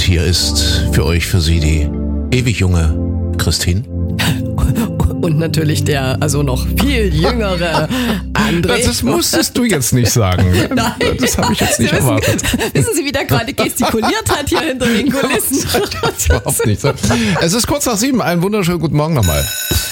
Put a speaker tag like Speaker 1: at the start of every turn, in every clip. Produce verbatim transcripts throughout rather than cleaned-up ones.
Speaker 1: hier ist für euch, für Sie die ewig junge Christine.
Speaker 2: Und natürlich der, also noch viel jüngere André.
Speaker 1: Das musstest du jetzt nicht sagen.
Speaker 2: Nein,
Speaker 1: das habe ich jetzt nicht
Speaker 2: Sie wissen,
Speaker 1: erwartet.
Speaker 2: Wissen Sie, wie der gerade gestikuliert hat hier hinter den Kulissen?
Speaker 1: Überhaupt nicht. Es ist kurz nach sieben. Einen wunderschönen guten Morgen nochmal.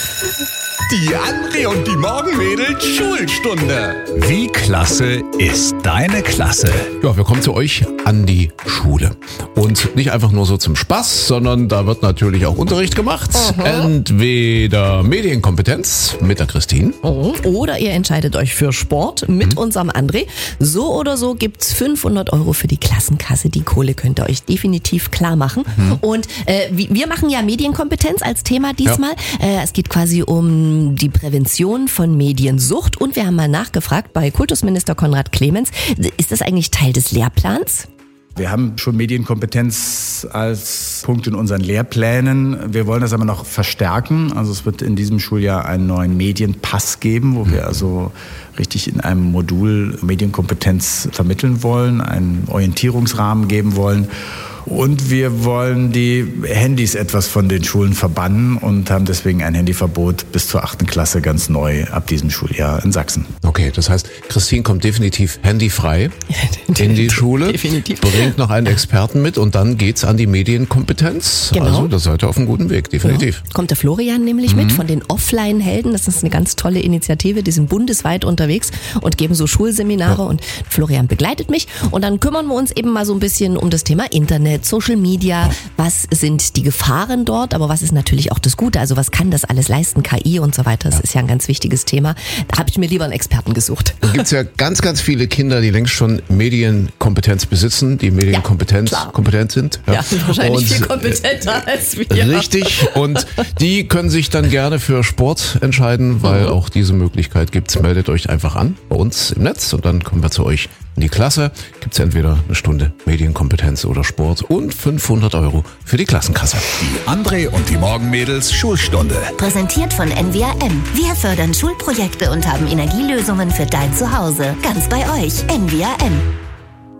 Speaker 3: Die André und die Morgenmädels Schulstunde.
Speaker 4: Wie klasse ist deine Klasse?
Speaker 1: Ja, wir kommen zu euch an die Schule. Und nicht einfach nur so zum Spaß, sondern da wird natürlich auch Unterricht gemacht.
Speaker 2: Mhm.
Speaker 1: Entweder Medienkompetenz mit der Christine.
Speaker 2: Oder ihr entscheidet euch für Sport mit mhm. unserem André. So oder so gibt's fünfhundert Euro für die Klassenkasse. Die Kohle könnt ihr euch definitiv klar machen. Mhm. Und äh, wir machen ja Medienkompetenz als Thema diesmal. Ja. Äh, es geht quasi um die Prävention von Mediensucht. Und wir haben mal nachgefragt bei Kultusminister Konrad Clemens, ist das eigentlich Teil des Lehrplans?
Speaker 5: Wir haben schon Medienkompetenz als Punkt in unseren Lehrplänen. Wir wollen das aber noch verstärken. Also es wird in diesem Schuljahr einen neuen Medienpass geben, wo wir also richtig in einem Modul Medienkompetenz vermitteln wollen, einen Orientierungsrahmen geben wollen. Und wir wollen die Handys etwas von den Schulen verbannen und haben deswegen ein Handyverbot bis zur achten Klasse ganz neu ab diesem Schuljahr in Sachsen.
Speaker 1: Okay, das heißt, Christine kommt definitiv handyfrei in die Schule,
Speaker 2: definitiv.
Speaker 1: Bringt noch einen Experten mit und dann geht's an die Medienkompetenz.
Speaker 2: Genau.
Speaker 1: Also da seid ihr auf einem guten Weg, definitiv.
Speaker 2: Ja. Kommt der Florian nämlich mhm. mit von den Offline-Helden. Das ist eine ganz tolle Initiative, die sind bundesweit unterwegs und geben so Schulseminare ja. und Florian begleitet mich. Und dann kümmern wir uns eben mal so ein bisschen um das Thema Internet, Social Media, was sind die Gefahren dort, aber was ist natürlich auch das Gute, also was kann das alles leisten, K I und so weiter, das ja. ist ja ein ganz wichtiges Thema. Da habe ich mir lieber einen Experten gesucht.
Speaker 1: Da gibt's ja ganz, ganz viele Kinder, die längst schon Medienkompetenz besitzen, die medienkompetent
Speaker 2: ja,
Speaker 1: kompetent sind.
Speaker 2: Ja, ja wahrscheinlich
Speaker 1: und,
Speaker 2: viel kompetenter als wir.
Speaker 1: Richtig, und die können sich dann gerne für Sport entscheiden, weil mhm. auch diese Möglichkeit gibt's. Meldet euch einfach an bei uns im Netz und dann kommen wir zu euch in die Klasse. Gibt's entweder eine Stunde Medienkompetenz oder Sport und fünfhundert Euro für die Klassenkasse.
Speaker 4: Die André und die Morgenmädels Schulstunde.
Speaker 6: Präsentiert von N W A M. Wir fördern Schulprojekte und haben Energielösungen für dein Zuhause. Ganz bei euch. N W A M.